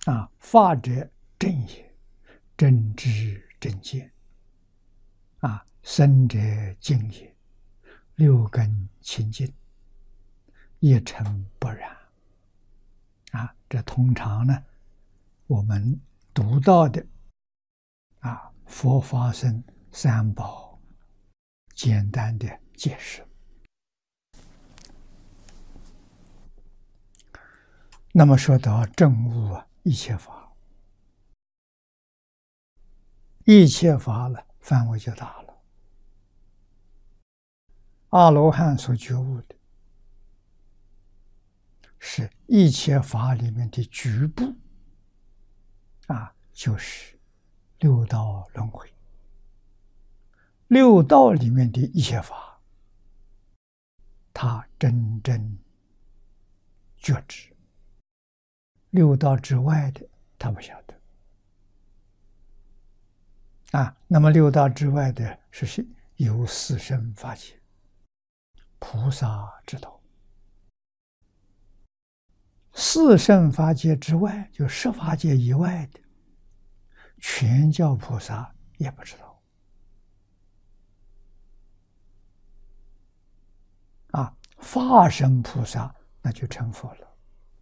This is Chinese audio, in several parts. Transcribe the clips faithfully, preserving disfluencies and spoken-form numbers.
啊，法者正也，正知正见。啊，生者净也，六根清净，一尘不染。啊，这通常呢，我们读到的啊，佛法僧三宝简单的解释。那么说到证悟啊，一切法，一切法了，范围就大了。阿罗汉所觉悟的，是一切法里面的局部，啊，就是六道轮回。六道里面的一切法，他真正觉知；六道之外的，他不晓得。啊，那么六道之外的是有四圣法界，菩萨知道。四圣法界之外，就十法界以外的，全教菩萨也不知道。啊，法身菩萨那就成佛了。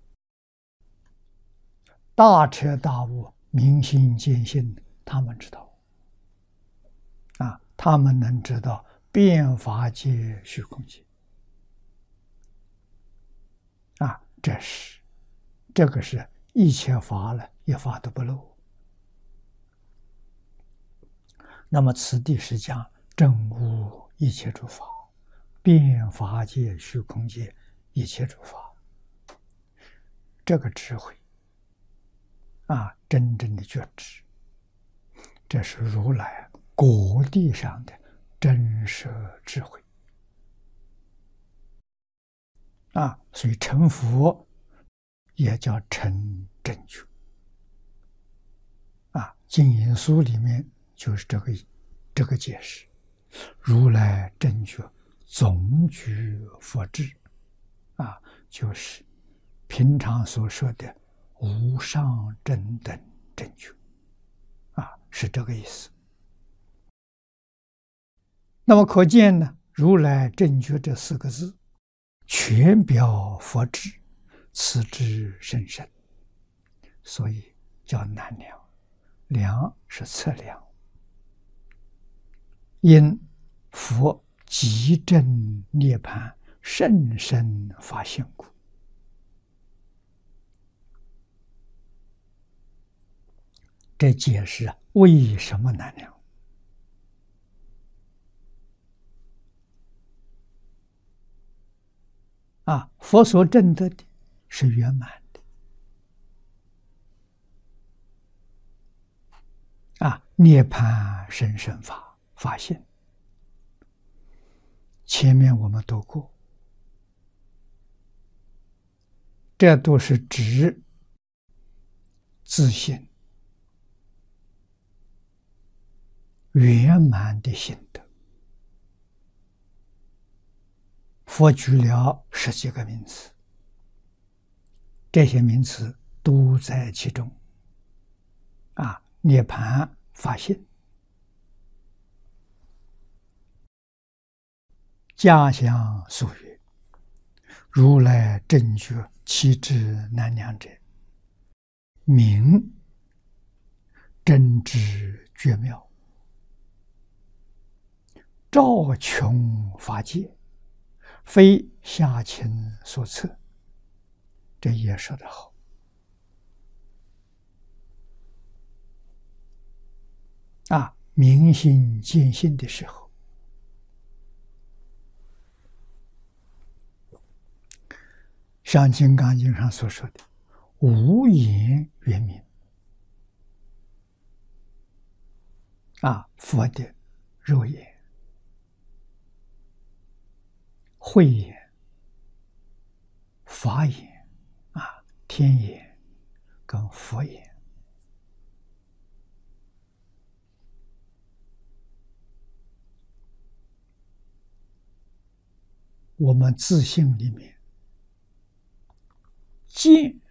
大彻大悟、明心见性，他们知道。啊，他们能知道遍法界、虚空界。啊，这是这个是一切法了，一法都不漏。那么此地是讲证悟一切诸法，遍法界、虚空界一切诸法，这个智慧啊，真正的觉知，这是如来果地上的真实智慧啊。所以成佛也叫成正觉啊。净言书里面就是这个这个解释，如来正觉总具佛智啊，就是平常所说的无上正等正觉啊，是这个意思。那么可见呢，如来正觉这四个字，全表佛智，此智甚深，所以叫难量。量是测量，因佛即证涅槃，甚深发现故。这解释为什么难量。啊，佛所证得的是圆满的。啊，涅槃甚深法发现，前面我们读过，这都是指自信圆满的心得。佛举了十几个名词，这些名词都在其中。啊，涅槃发现，家乡俗语，如来正觉其智难量者，明真知绝妙，照穷法界，非下情所测。这也说得好。啊，明心见性的时候，像《金刚经》上所说的“无言圆明”，啊，佛的肉眼、慧眼、法眼、啊，天眼跟佛眼。我们自性里面见